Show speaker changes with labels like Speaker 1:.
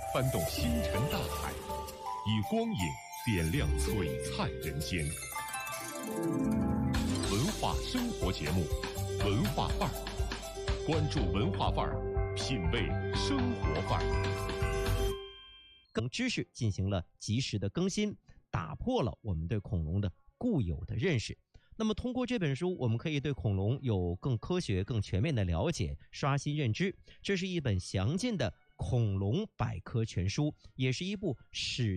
Speaker 1: 翻动星辰大海，以光影点亮璀璨人间。文化生活节目，文化范儿，关注文化范儿，品味生活范儿。
Speaker 2: 知识进行了及时的更新，打破了我们对恐龙的固有的认识。那么通过这本书，我们可以对恐龙有更科学、更全面的了解，刷新认知。这是一本详尽的恐龙百科全书，也是一部史